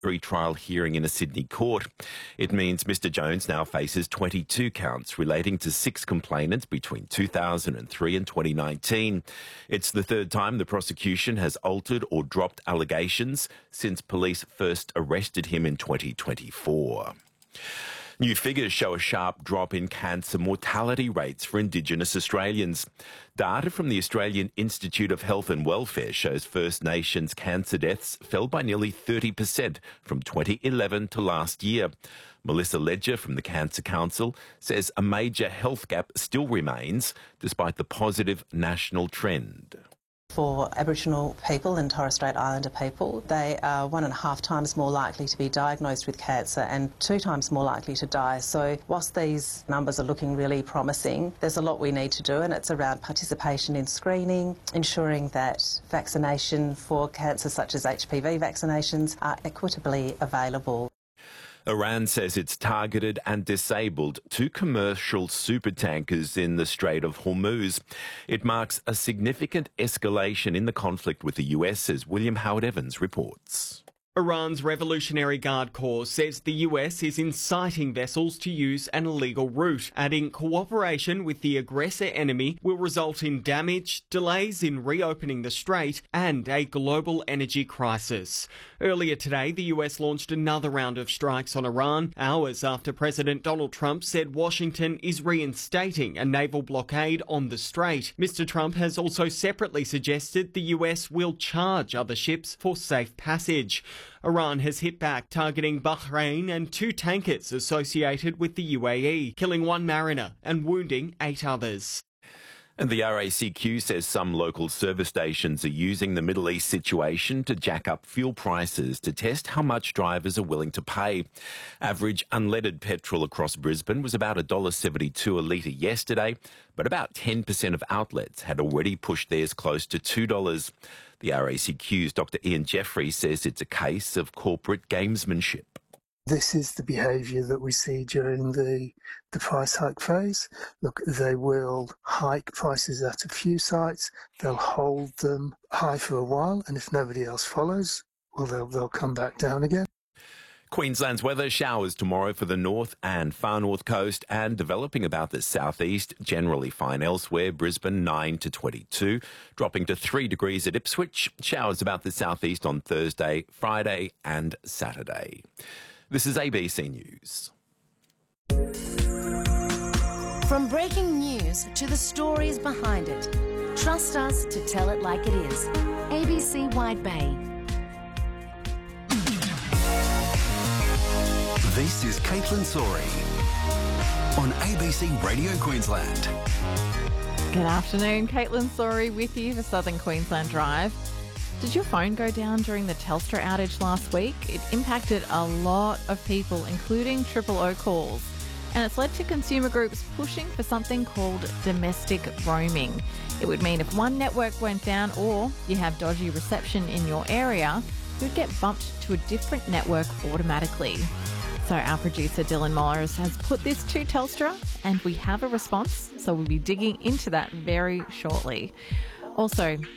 pre-trial hearing in a Sydney court. It means Mr Jones now faces 22 counts relating to 6 complainants between 2003 and 2019. It's the third time the prosecution has altered or dropped allegations since police first arrested him in 2024. New figures show a sharp drop in cancer mortality rates for Indigenous Australians. Data from the Australian Institute of Health and Welfare shows First Nations cancer deaths fell by nearly 30% from 2011 to last year. Melissa Ledger from the Cancer Council says a major health gap still remains despite the positive national trend. For Aboriginal people and Torres Strait Islander people, they are 1.5 times more likely to be diagnosed with cancer and 2 times more likely to die. So whilst these numbers are looking really promising, there's a lot we need to do, and it's around participation in screening, ensuring that vaccination for cancer such as HPV vaccinations are equitably available. Iran says it's targeted and disabled 2 commercial supertankers in the Strait of Hormuz. It marks a significant escalation in the conflict with the US, as William Howard Evans reports. Iran's Revolutionary Guard Corps says the US is inciting vessels to use an illegal route, adding cooperation with the aggressor enemy will result in damage, delays in reopening the strait, and a global energy crisis. Earlier today, the US launched another round of strikes on Iran, hours after President Donald Trump said Washington is reinstating a naval blockade on the strait. Mr. Trump has also separately suggested the US will charge other ships for safe passage. Iran has hit back, targeting Bahrain and 2 tankers associated with the UAE, killing 1 mariner and wounding 8 others. And the RACQ says some local service stations are using the Middle East situation to jack up fuel prices to test how much drivers are willing to pay. Average unleaded petrol across Brisbane was about $1.72 a litre yesterday, but about 10% of outlets had already pushed theirs close to $2. The RACQ's Dr Ian Jeffrey says it's a case of corporate gamesmanship. This is the behaviour that we see during the price hike phase. Look, they will hike prices at a few sites, they'll hold them high for a while, and if nobody else follows, well, they'll come back down again. Queensland's weather: showers tomorrow for the north and far north coast, and developing about the southeast. Generally fine elsewhere. Brisbane 9 to 22, dropping to 3 degrees at Ipswich. Showers about the southeast on Thursday, Friday and Saturday. This is ABC News. From breaking news to the stories behind it, trust us to tell it like it is. ABC Wide Bay. This is Caitlin Sori on ABC Radio Queensland. Good afternoon, Caitlin Sori with you for Southern Queensland Drive. Did your phone go down during the Telstra outage last week? It impacted a lot of people, including Triple O calls. And it's led to consumer groups pushing for something called domestic roaming. It would mean if one network went down or you have dodgy reception in your area, you'd get bumped to a different network automatically. So our producer Dylan Morris has put this to Telstra and we have a response, so we'll be digging into that very shortly. Also,